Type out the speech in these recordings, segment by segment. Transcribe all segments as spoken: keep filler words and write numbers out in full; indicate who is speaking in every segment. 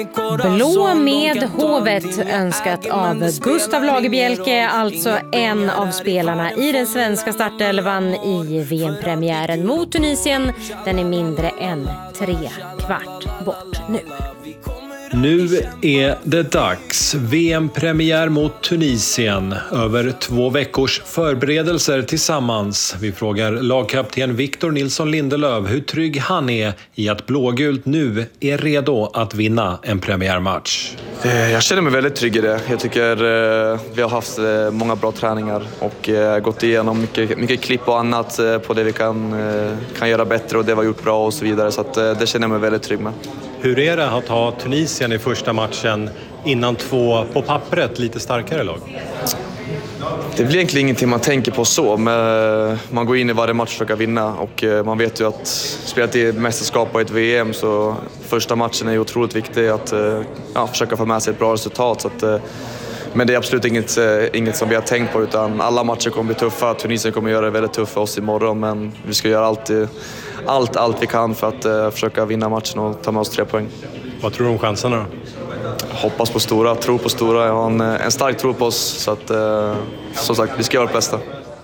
Speaker 1: Blå med hovet önskat av Gustav Lagerbielke, alltså en av spelarna i den svenska startelvan i V M-premiären mot Tunisien. Den är mindre än tre kvart bort nu.
Speaker 2: Nu är det dags. V M-premiär mot Tunisien. Över två veckors förberedelser tillsammans. Vi frågar lagkapten Victor Nilsson Lindelöf hur trygg han är i att blågult nu är redo att vinna en premiärmatch.
Speaker 3: Jag känner mig väldigt trygg i det. Jag tycker vi har haft många bra träningar och gått igenom mycket, mycket klipp och annat på det vi kan, kan göra bättre och det vi har gjort bra och så vidare. Så att det känner jag mig väldigt trygg med.
Speaker 2: Hur är det att ha Tunisien i första matchen innan två på pappret lite starkare lag?
Speaker 3: Det blir egentligen ingenting man tänker på så, men man går in i varje match och försöker vinna och man vet ju att spelat i ett mästerskap och ett V M så första matchen är ju otroligt viktig att ja, försöka få med sig ett bra resultat. Så att, men det är absolut inget, inget som vi har tänkt på utan alla matcher kommer bli tuffa. Tunisien kommer göra det väldigt tufft för oss imorgon men vi ska göra allt, allt, allt vi kan för att uh, försöka vinna matchen och ta med oss tre poäng.
Speaker 2: Vad tror du om chanserna då?
Speaker 3: Hoppas på stora, tro på stora. Jag har en, en stark tro på oss så att uh, som sagt, vi ska göra det bästa.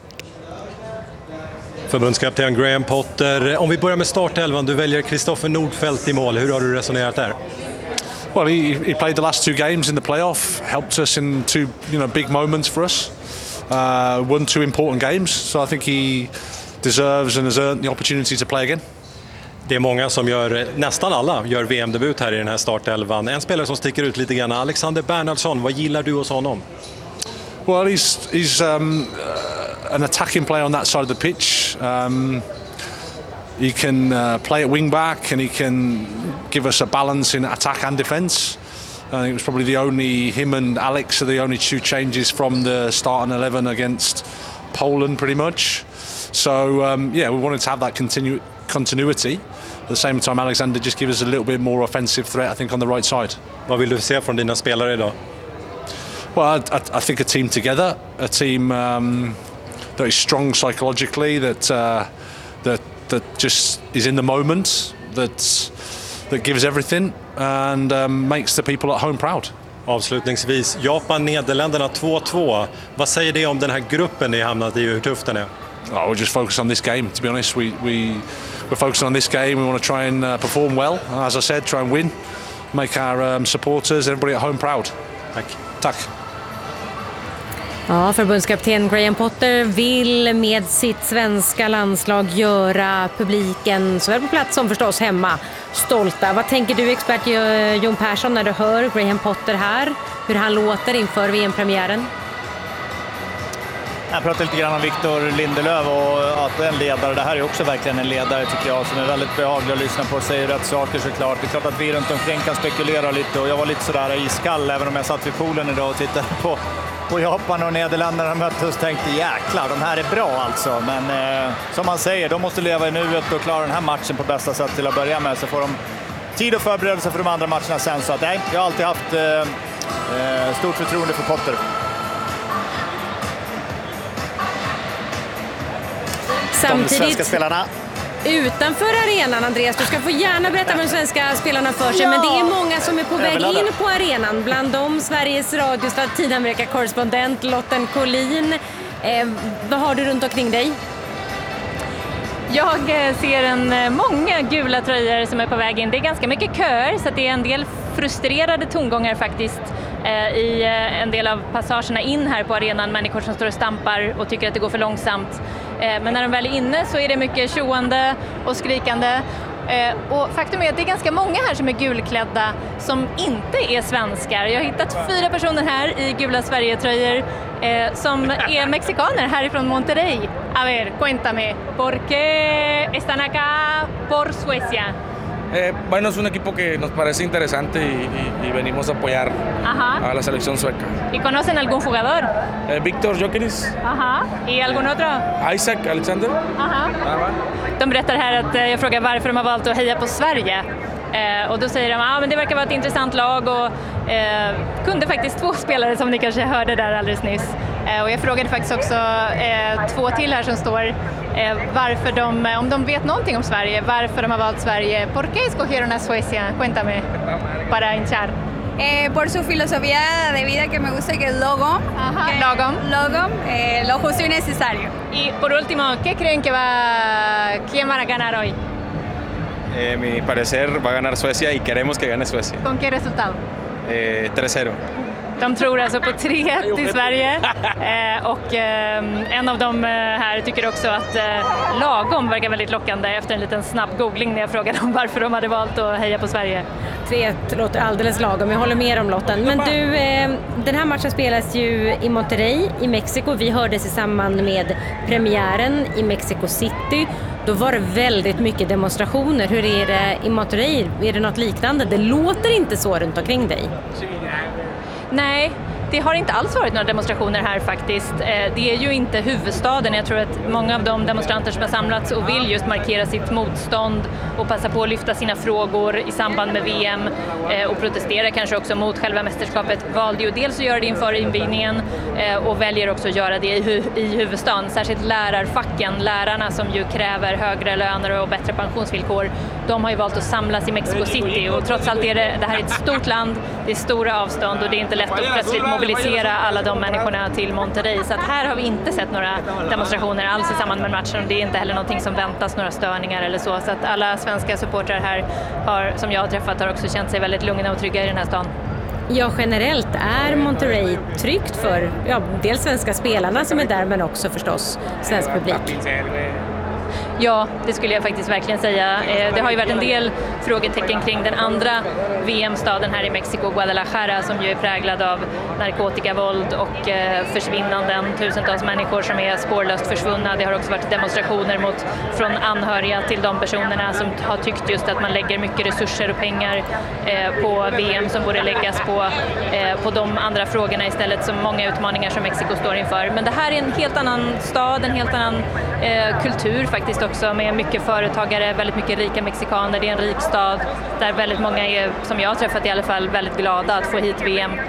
Speaker 2: Förbundskapten Graham Potter, om vi börjar med startelvan, du väljer Kristoffer Nordfeldt i mål. Hur har du resonerat där?
Speaker 4: Well, he, he played the last two games in the playoff, helped us in two, you know, big moments for us. Uh, won two important games, so I think he deserves and has earned the opportunity to play again.
Speaker 2: Det är många som gör, nästan alla gör V M-debut här i den här startelvan. En spelare som sticker ut lite grann, Alexander Bernhardsson. Vad gillar du hos honom?
Speaker 4: Well, he's he's um, uh, an attacking player on that side of the pitch. Um, he can uh, play at wing back and he can give us a balance in attack and defence. I think it was probably the only, him and Alex are the only two changes from the starting eleven against Poland pretty much. So um, yeah, we wanted to have that continu- continuity. At the same time, Alexander just gives us a little bit more offensive threat, I think, on the right side.
Speaker 2: Vad vill du se från dina spelare idag?
Speaker 4: Well, I, I, I think a team together, a team um, that is strong psychologically, that uh, that that just is in the moment, that that gives everything and um, makes the people at home proud.
Speaker 2: Avslutningsvis, Japan-Nederländerna två två. Vad säger det om den här gruppen ni hamnat i, hur tuff den är?
Speaker 4: Oh, we'll just focus on this game, to be honest. We, we, we're focusing on this game. We want to try and uh, perform well. And as I said, try and win. Make our um, supporters, everybody at home proud.
Speaker 2: Tack.
Speaker 4: Tack.
Speaker 1: Ja, förbundskapten Graham Potter vill med sitt svenska landslag göra publiken såväl på plats som förstås hemma stolta. Vad tänker du, expert Jon Persson, när du hör Graham Potter här? Hur han låter inför V M-premiären?
Speaker 5: Jag pratar lite grann om Victor Lindelöf och att en ledare. Det här är också verkligen en ledare tycker jag som är väldigt behaglig att lyssna på. Säger rätt saker såklart. Det är klart att vi runt omkring kan spekulera lite och jag var lite sådär iskall även om jag satt vid poolen idag och tittade på, på Japan och Nederländerna möttes och tänkte jäklar, de här är bra alltså. Men eh, som man säger, de måste leva i nuet och klara den här matchen på bästa sätt till att börja med. Så får de tid och förbereda sig för de andra matcherna sen. Så att nej, jag har alltid haft eh, eh, stort förtroende för Potter.
Speaker 1: Samtidigt,
Speaker 5: spelarna.
Speaker 1: Utanför arenan, Andreas, du ska få gärna berätta vad de svenska spelarna för sig, ja. Men det är många som är på väg in på arenan. Bland dem Sveriges Radios Latinamerika-korrespondent Lotten Collin. Eh, vad har du runt omkring dig?
Speaker 6: Jag ser en, många gula tröjor som är på väg in. Det är ganska mycket köer så att det är en del frustrerade tongångar faktiskt eh, i en del av passagerna in här på arenan. Människor som står och stampar och tycker att det går för långsamt. Eh, men när de väl är inne så är det mycket tjoande och skrikande. Eh, och faktum är att det är ganska många här som är gulklädda som inte är svenskar. Jag har hittat fyra personer här i gula Sverige-tröjor eh, som är mexikaner härifrån Monterrey. A ver, cuéntame, ¿por qué están acá por Suecia?
Speaker 7: Eh, bueno, es un equipo que nos parece interesante y, y, y venimos a apoyar Ajá. a la selección sueca.
Speaker 6: ¿Y conocen algún jugador?
Speaker 7: Eh, Víctor Gyökeres.
Speaker 6: Ajá. ¿Y algún otro?
Speaker 7: Isaac Alexander.
Speaker 6: Ajá. De berättar här att jag frågar varför de har valt att heja på Sverige. Eh, och då säger de att ah, men det verkar vara ett intressant lag och eh, kunde faktiskt två spelare som ni kanske hörde där alldeles nyss. Eh, och jag frågade faktiskt också eh, två till här som står eh, varför de, om de vet någonting om Sverige, varför de har valt Sverige. ¿Por qué escogieron a Suecia? Cuéntame, para hinchar.
Speaker 8: Eh, por su filosofía de vida que me gusta, que es logo.
Speaker 6: Ajá,
Speaker 8: que,
Speaker 6: logo.
Speaker 8: Logo, eh, lo justo y necesario.
Speaker 6: Y por último, ¿qué creen que va, quién van a ganar hoy?
Speaker 9: Eh, mi parecer va a ganar Suecia y queremos que gane Suecia.
Speaker 6: ¿Con qué resultado?
Speaker 9: Eh, tre cero.
Speaker 6: De tror alltså på tre ett till Sverige eh, och eh, en av dem eh, här tycker också att eh, lagom verkar väldigt lockande efter en liten snabb googling när jag frågade om varför de hade valt att heja på Sverige.
Speaker 1: tre ett låter alldeles lagom, jag håller med om Lotten. Men du, eh, den här matchen spelas ju i Monterrey i Mexiko. Vi hördes i samband med premiären i Mexico City. Då var det väldigt mycket demonstrationer. Hur är det i Monterrey? Är det något liknande? Det låter inte så runt omkring dig.
Speaker 6: Nej, det har inte alls varit några demonstrationer här faktiskt. Det är ju inte huvudstaden. Jag tror att många av de demonstranter som har samlats och vill just markera sitt motstånd och passa på att lyfta sina frågor i samband med V M och protestera kanske också mot själva mästerskapet valde ju dels att göra det inför invigningen och väljer också att göra det i, hu- i huvudstaden. Särskilt lärarfacken, lärarna som ju kräver högre löner och bättre pensionsvillkor. De har ju valt att samlas i Mexico City och trots allt är det, det här är ett stort land, det är stora avstånd och det är inte lätt att plötsligt mobilisera alla de människorna till Monterrey. Så att här har vi inte sett några demonstrationer alls i samband med matchen och det är inte heller någonting som väntas, några störningar eller så. Så att alla svenska supportrar här har, som jag har träffat, har också känt sig väldigt lugna och trygga i den här stan.
Speaker 1: Ja, generellt är Monterrey tryggt för ja, dels svenska spelarna som är där men också förstås svensk publik.
Speaker 6: Ja, det skulle jag faktiskt verkligen säga. Det har ju varit en del frågetecken kring den andra V M-staden här i Mexiko, Guadalajara, som ju är präglad av narkotikavåld och försvinnanden. Tusentals människor som är spårlöst försvunna. Det har också varit demonstrationer mot, från anhöriga till de personerna som har tyckt just att man lägger mycket resurser och pengar på V M som borde läggas på, på de andra frågorna istället, som många utmaningar som Mexiko står inför. Men det här är en helt annan stad, en helt annan eh, kultur faktiskt också, med mycket företagare, väldigt mycket rika mexikaner. Det är en rik stad där väldigt många är, som jag har träffat i alla fall, väldigt glada att få hit V M.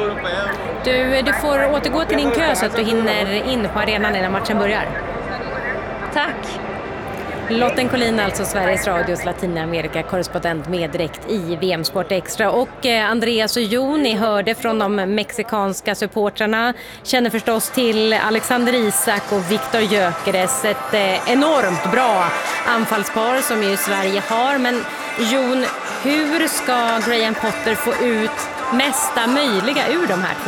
Speaker 1: Du, du får återgå till din kö så att du hinner in på arenan innan matchen börjar.
Speaker 6: Tack!
Speaker 1: Lotten Collin, alltså Sveriges Radios Latinamerika-korrespondent med direkt i V M Sport Extra. Och eh, Andreas och Jon, ni hörde från de mexikanska supportrarna, känner förstås till Alexander Isak och Viktor Gyökeres. Ett eh, enormt bra anfallspar som ju Sverige har. Men Jon, hur ska Graham Potter få ut mesta möjliga ur de här två?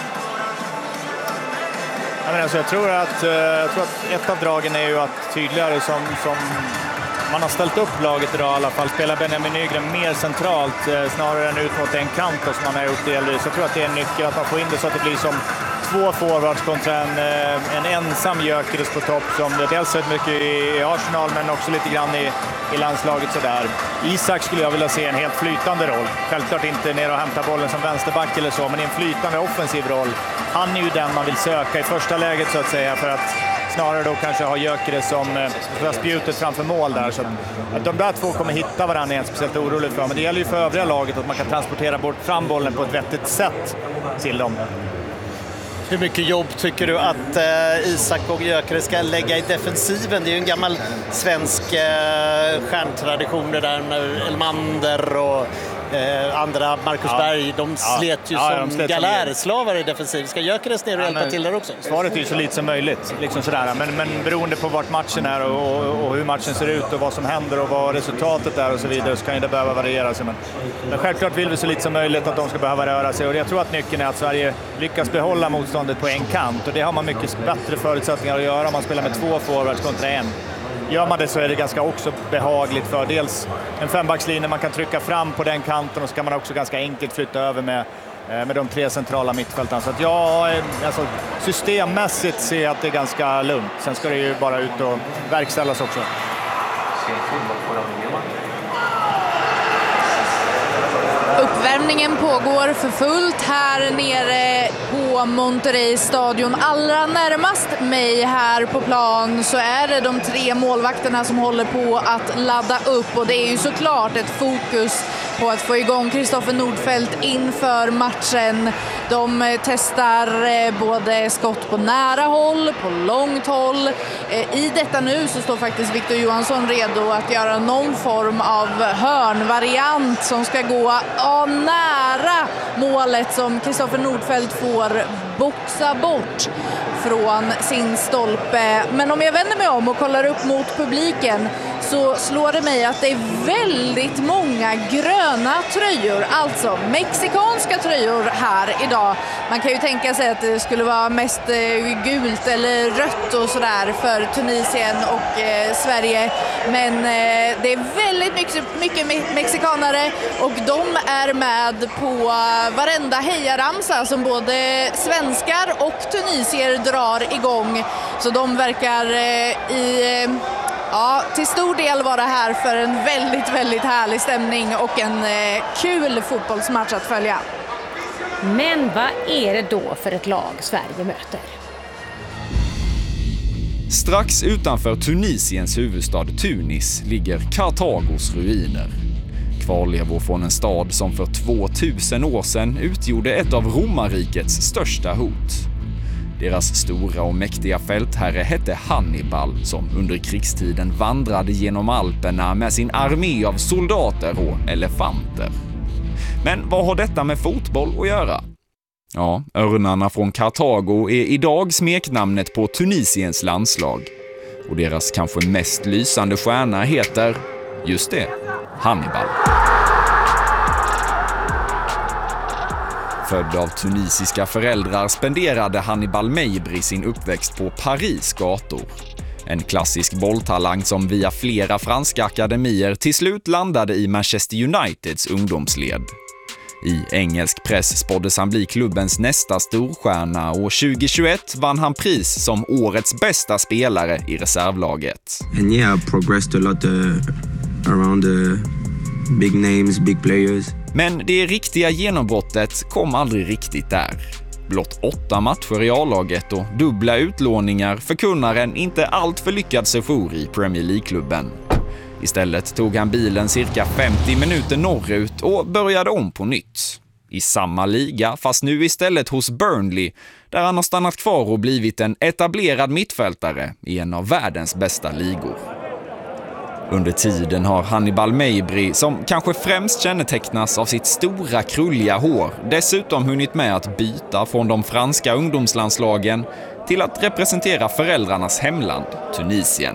Speaker 5: Alltså jag, tror att, jag tror att ett av dragen är ju att tydligare som, som man har ställt upp laget idag i alla fall, spelar Benjamin Nygren mer centralt snarare än ut mot en kant som man har gjort delvis. Jag tror att det är en nyckel att man får in det så att det blir som två forwards kontra en, en ensam Gyökeres på topp som det dels är mycket i Arsenal men också lite grann i, i landslaget sådär. Isak skulle jag vilja se en helt flytande roll. Självklart inte ner och hämta bollen som vänsterback eller så, men i en flytande offensiv roll. Han är ju den man vill söka i första läget så att säga, för att snarare då kanske ha Gyökeres som eh, spjutet framför mål där. Så att de där två kommer hitta varandra är jag inte speciellt orolig för. Men det gäller ju för övriga laget att man kan transportera bort fram bollen på ett vettigt sätt till dem.
Speaker 10: Hur mycket jobb tycker du att eh, Isak och Gyökeres ska lägga i defensiven? Det är ju en gammal svensk eh, stjärntradition det där med Elmander och eh, andra, Marcus ja. Berg. De slet ju ja, som ja, galärslavar i defensiv. Ska Gyökeres ner och ja, hjälpa men, till där också?
Speaker 5: Svaret är ju så lite som möjligt. Liksom sådär. Men, men beroende på vart matchen är och, och, och hur matchen ser ut och vad som händer och vad resultatet är och så vidare, så kan ju det behöva variera sig. Men, men självklart vill vi så lite som möjligt att de ska behöva röra sig. Och jag tror att nyckeln är att Sverige lyckas behålla motståndet på en kant. Och det har man mycket bättre förutsättningar att göra om man spelar med två forwards kontra en. Gör man det så är det ganska också behagligt för dels en fembackslinje man kan trycka fram på den kanten och så kan man också ganska enkelt flytta över med, med de tre centrala mittfältarna. Så att jag, alltså, systemmässigt ser jag att det är ganska lugnt. Sen ska det ju bara ut och verkställas också.
Speaker 11: Uppvärmningen pågår för fullt här nere på Monterrey stadion. Allra närmast mig här på plan så är det de tre målvakterna som håller på att ladda upp. Och det är ju såklart ett fokus på att få igång Kristoffer Nordfeldt inför matchen. De testar både skott på nära håll, på långt håll. I detta nu så står faktiskt Victor Johansson redo att göra någon form av hörnvariant som ska gå ja, nära målet som Kristoffer Nordfeldt får boxa bort från sin stolpe. Men om jag vänder mig om och kollar upp mot publiken så slår det mig att det är väldigt många gröna tröjor, alltså mexikanska tröjor här idag. Man kan ju tänka sig att det skulle vara mest gult eller rött och sådär för Tunisien och eh, Sverige. Men eh, det är väldigt mycket, mycket mexikanare och de är med på varenda hejaramsa som både svenskar och tunisier drar igång. Så de verkar eh, i... Eh, Ja, till stor del var det här för en väldigt, väldigt härlig stämning och en eh, kul fotbollsmatch att följa.
Speaker 1: Men vad är det då för ett lag Sverige möter?
Speaker 12: Strax utanför Tunisiens huvudstad Tunis ligger Kartagos ruiner. Kvarlevor från en stad som för tvåtusen år sedan utgjorde ett av romarrikets största hot. Deras stora och mäktiga fältherre hette Hannibal som under krigstiden vandrade genom Alperna med sin armé av soldater och elefanter. Men vad har detta med fotboll att göra? Ja, örnarna från Kartago är idag smeknamnet på Tunisiens landslag. Och deras kanske mest lysande stjärna heter, just det, Hannibal. Född av tunisiska föräldrar spenderade Hannibal Mejbri sin uppväxt på Paris gator. En klassisk bolltalang som via flera franska akademier till slut landade i Manchester Uniteds ungdomsled. I engelsk press spåddes han bli klubbens nästa storstjärna och tjugohundratjugoett vann han pris som årets bästa spelare i reservlaget.
Speaker 13: And yeah, I progressed a lot uh, around the big names, big players.
Speaker 12: Men det riktiga genombrottet kom aldrig riktigt där. Blott åtta matcher i A-laget och dubbla utlåningar förkunnar en inte allt för lyckad sejour i Premier League-klubben. Istället tog han bilen cirka femtio minuter norrut och började om på nytt. I samma liga, fast nu istället hos Burnley, där han har stannat kvar och blivit en etablerad mittfältare i en av världens bästa ligor. Under tiden har Hannibal Mejbri, som kanske främst kännetecknas av sitt stora krulliga hår, dessutom hunnit med att byta från de franska ungdomslandslagen till att representera föräldrarnas hemland, Tunisien.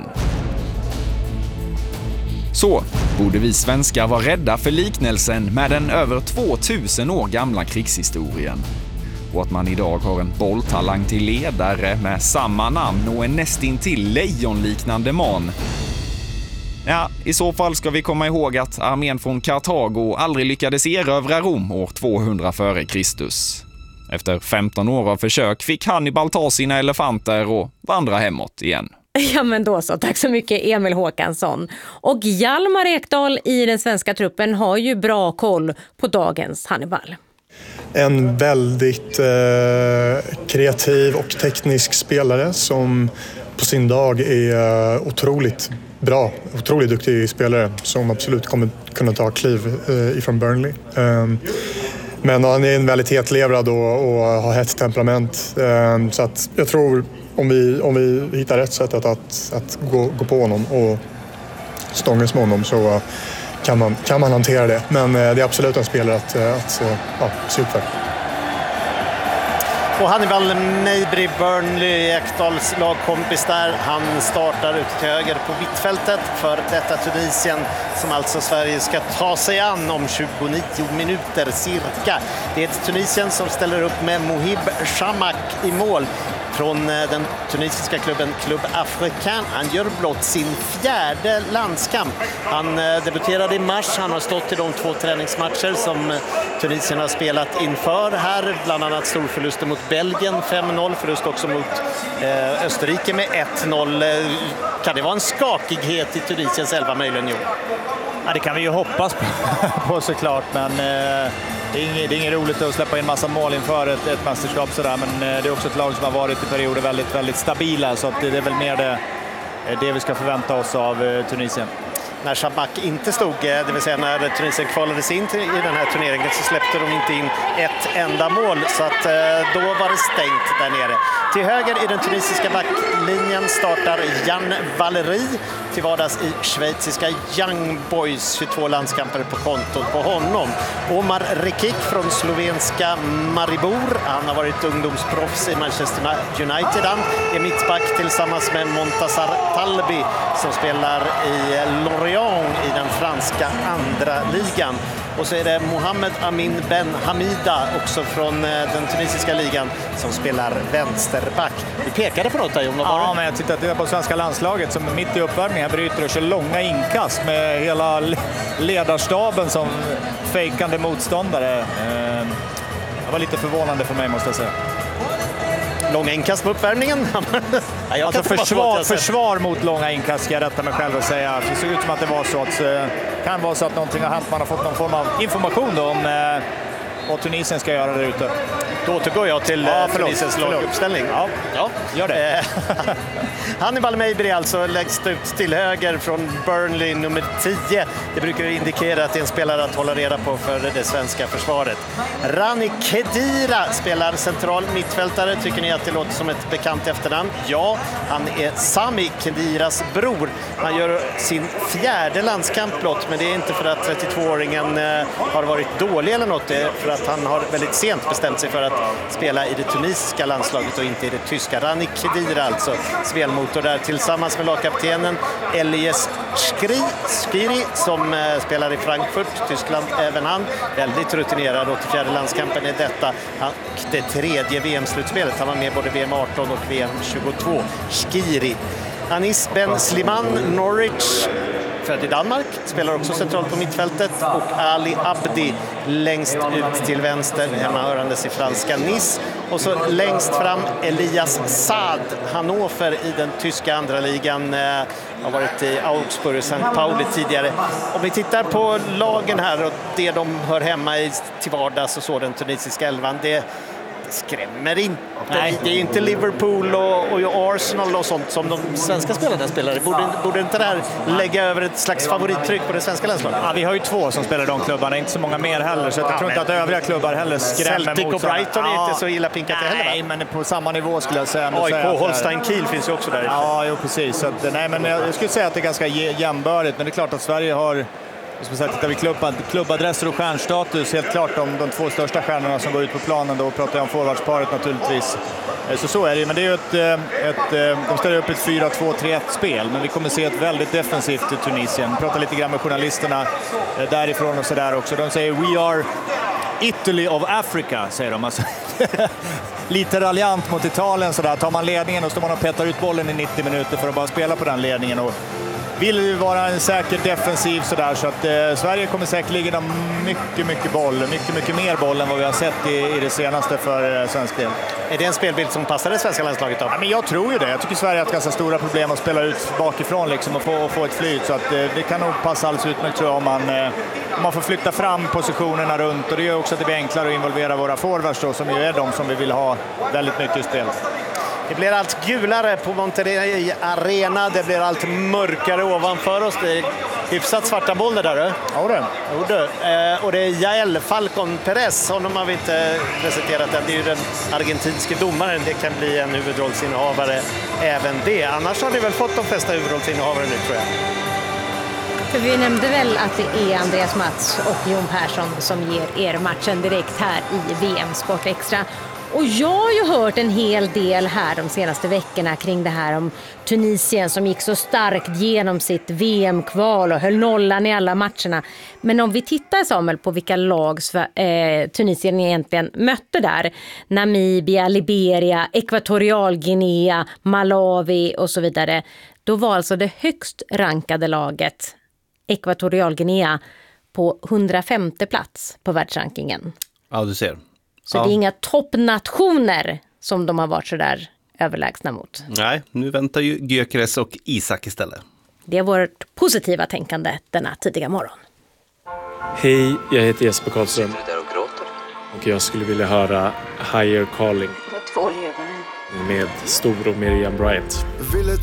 Speaker 12: Så borde vi svenskar vara rädda för liknelsen med den över tvåtusen år gamla krigshistorien. Och att man idag har en bolltalang till ledare med samma namn och en nästintill lejonliknande man. Ja, i så fall ska vi komma ihåg att armén från Kartago aldrig lyckades erövra Rom år tvåhundra före Kristus. Efter femton år av försök fick Hannibal ta sina elefanter och vandra hemåt igen.
Speaker 1: Ja, men då så. Tack så mycket Emil Håkansson. Och Hjalmar Ekdal i den svenska truppen har ju bra koll på dagens Hannibal.
Speaker 14: En väldigt eh, kreativ och teknisk spelare som på sin dag är uh, otroligt bra, otroligt duktig spelare som absolut kommer kunna ta kliv uh, ifrån Burnley. Um, men han är en väldigt hetlevrad och, och har hett temperament. Um, så att jag tror om vi, om vi hittar rätt sätt att, att, att gå, gå på honom och stångas med honom så uh, kan, man, kan man hantera det. Men uh, det är absolut en spelare att, uh, att uh, ja, se upp för.
Speaker 10: Och Hannibal Mejbri, Burnley, Ekdals lagkompis där. Han startar ut till höger på mittfältet för detta Tunisien som alltså Sverige ska ta sig an om tjugonio minuter cirka. Det är ett Tunisien som ställer upp med Mohib Shamak i mål från den tunisiska klubben Club Africain. Han gör blott sin fjärde landskamp. Han debuterade i mars. Han har stått i de två träningsmatcher som Tunisien har spelat inför här. Bland annat storförluster mot Belgien fem noll. Förlust också mot eh, Österrike med ett noll. Kan det vara en skakighet i Tunisiens elva möjligen? Jo.
Speaker 5: Ja, det kan vi ju hoppas på, på såklart. Men eh, det, är inget, det är inget roligt att släppa in massa mål inför ett, ett mästerskap sådär. Men eh, det är också ett lag som har varit i perioder väldigt, väldigt stabila. Så att det, det är väl mer det, det vi ska förvänta oss av eh, Tunisien.
Speaker 10: när Shabak inte stod, det vill säga när Tunisien kvalades in till, i den här turneringen, så släppte de inte in ett enda mål, så att då var det stängt där nere. Till höger i den tunisiska backlinjen startar Jan Valeri, till vardags i schweiziska Young Boys, tjugotvå landskamper på kontot på honom. Omar Rekik från slovenska Maribor, han har varit ungdomsproffs i Manchester United, han är mittback tillsammans med Montassar Talbi som spelar i Lorient i den franska andra ligan. Och så är det Mohamed Amin Ben Hamida, också från den tunisiska ligan, som spelar vänsterback. Vi pekade på något där, Jon.
Speaker 5: Ja, men jag tittar på svenska landslaget som mitt i uppvärmningen bryter och kör långa inkast med hela ledarstaben som fejkande motståndare. Det var lite förvånande för mig, måste jag säga.
Speaker 10: Långa inkast på uppvärmningen.
Speaker 5: Ja, alltså försvar, försvar mot långa inkast ska jag rätta mig själv och säga. Det såg ut som att det var så att det kan vara så att någonting har hänt. Man har fått någon form av information om eh, vad Tunisien ska göra där ute.
Speaker 10: Då återgår jag till ja, Tunisiens laguppställning.
Speaker 5: Ja,
Speaker 10: ja,
Speaker 5: gör det.
Speaker 10: Hannibal Mejbri alltså lägst ut till höger från Burnley, nummer tio. Det brukar indikera att det är en spelare att hålla reda på för det svenska försvaret. Rani Khedira spelar central mittfältare. Tycker ni att det låter som ett bekant efternamn? Ja, han är Sami Khediras bror. Han gör sin fjärde landskamp blott, men det är inte för att trettiotvååringen har varit dålig eller något. Det är för att han har väldigt sent bestämt sig för att spela i det tunisiska landslaget och inte i det tyska. Rani Khedira alltså, spelmotor där tillsammans med lagkaptenen Elias Skiri, Skiri som eh, spelar i Frankfurt, Tyskland, även han. Väldigt rutinerad, åttiofjärde landskampen är detta. Han, det tredje V M-slutspelet, han var med både V M arton och V M tjugotvå. Skiri. Anis Ben Sliman, Norwich, född i Danmark, spelar också centralt på mittfältet, och Ali Abdi längst ut till vänster, hemmahörandes i franska Nice. Och så längst fram Elias Saad, Hannover i den tyska andra ligan, eh, har varit i Augsburg och Sankt Pauli tidigare. Om vi tittar på lagen här och det de hör hemma i till vardags och så, den tunisiska elvan, det skrämmer inte. Nej. Det är inte Liverpool och, och Arsenal och sånt som de svenska spelarna spelar. Borde, borde inte det här lägga över ett slags favorittryck på det svenska landslaget?
Speaker 5: Ja, vi har ju två som spelar de klubbarna, inte så många mer heller, så jag ja, tror inte att övriga klubbar heller skrämmer.
Speaker 10: Celtic och Brighton är ja, inte så illa pinkat
Speaker 5: nej,
Speaker 10: heller.
Speaker 5: Nej, men på samma nivå skulle jag säga.
Speaker 10: A I K, Holstein Kiel finns ju också där.
Speaker 5: Ja, jo, precis. Så att, nej, men jag skulle säga att det är ganska jämnbördigt, men det är klart att Sverige har, tittar vi klubb, klubbadresser och stjärnstatus, helt klart om de två största stjärnorna som går ut på planen, då pratar jag om forwardsparet naturligtvis. Så så är det, men det är ju ett, ett, de ställer upp ett fyra två tre ett spel, men vi kommer se ett väldigt defensivt i Tunisien. Vi pratar lite grann med journalisterna därifrån och sådär också. De säger "We are Italy of Africa", säger de. Alltså, lite raljant mot Italien sådär. Tar man ledningen och står man och petar ut bollen i nittio minuter för att bara spela på den ledningen, och vill vi vara en säker defensiv sådär, så att eh, Sverige kommer säkerligen ha mycket, mycket boll, mycket, mycket mer boll än vad vi har sett i, i det senaste för eh, svensk del.
Speaker 10: Är det en spelbild som passar det svenska landslaget då?
Speaker 5: Ja, men jag tror ju det. Jag tycker Sverige har ganska stora problem att spela ut bakifrån liksom, och, få, och få ett flyt, så att eh, det kan nog passa alldeles utmärkt, tror jag, om man, eh, om man får flytta fram positionerna runt, och det gör också att det blir enklare att involvera våra forwards då, som ju är de som vi vill ha väldigt mycket i spel.
Speaker 10: Det blir allt gulare på Monterrey Arena, det blir allt mörkare ovanför oss. Det är hyfsat svarta bollar där.
Speaker 5: Ja, det.
Speaker 10: Jo, det. Eh, och det är Jael Falcon Perez, honom har vi inte presenterat än. Det är ju den argentinske domaren, det kan bli en huvudrollsinnehavare även det. Annars har ni väl fått de flesta huvudrollsinnehavare nu, tror jag.
Speaker 1: För vi nämnde väl att det är Andreas Mats och Jon Persson som ger er matchen direkt här i V M Sport Extra. Och jag har ju hört en hel del här de senaste veckorna kring det här om Tunisien som gick så starkt genom sitt V M-kval och höll nollan i alla matcherna. Men om vi tittar, Samuel, på vilka lag eh, Tunisien egentligen mötte där, Namibia, Liberia, Ekvatorialguinea, Malawi och så vidare, då var alltså det högst rankade laget Ekvatorialguinea på hundrafemte plats på världsrankingen.
Speaker 15: Ja, du ser.
Speaker 1: Så
Speaker 15: ja.
Speaker 1: Det är inga toppnationer som de har varit så där överlägsna mot.
Speaker 15: Nej, nu väntar ju Gyökeres och Isak istället.
Speaker 1: Det är vårt positiva tänkande denna tidiga morgon.
Speaker 16: Hej, jag heter Jesper Karlström. Sitter du där och gråter? Och jag skulle vilja höra Higher Calling.
Speaker 17: Med två ögonen.
Speaker 16: Med Stor och Miriam Bryant.
Speaker 18: Ville